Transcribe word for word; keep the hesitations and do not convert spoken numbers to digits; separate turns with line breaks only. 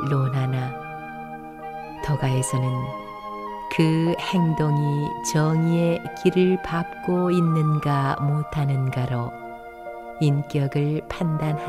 논하나 더가에서는 그 행동이 정의의 길을 밟고 있는가 못하는가로 인격을 판단하는